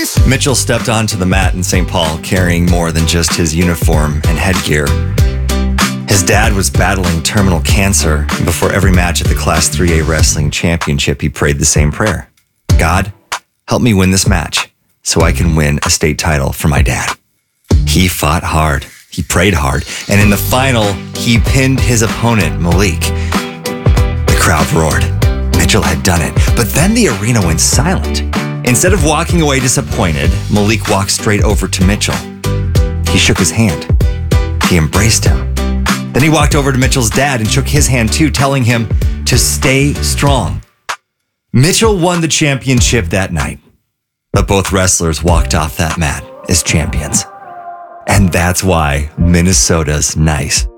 Mitchell stepped onto the mat in St. Paul carrying more than just his uniform and headgear. His dad was battling terminal cancer. Before every match at the Class 3A Wrestling Championship, he prayed the same prayer. God, help me win this match so I can win a state title for my dad. He fought hard. He prayed hard. And in the final, he pinned his opponent, Malik. The crowd roared. Mitchell had done it. But then the arena went silent. Instead of walking away disappointed, Malik walked straight over to Mitchell. He shook his hand. He embraced him. Then he walked over to Mitchell's dad and shook his hand too, telling him to stay strong. Mitchell won the championship that night, but both wrestlers walked off that mat as champions. And that's why Minnesota's nice.